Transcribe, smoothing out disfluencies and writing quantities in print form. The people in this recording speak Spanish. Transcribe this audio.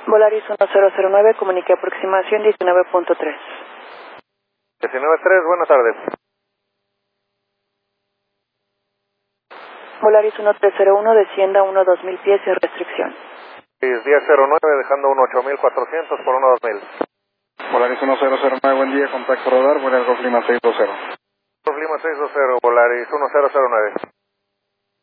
Volaris 1009, comunique aproximación 19.3. 19.3, buenas tardes. Volaris 1301, descienda 1-2000 pies sin restricción. 1009, dejando 18400 por 12000. Volaris 1009, buen día, contacto radar, vuela al Golf Lima 620. Golf Lima 620, Volaris 1009.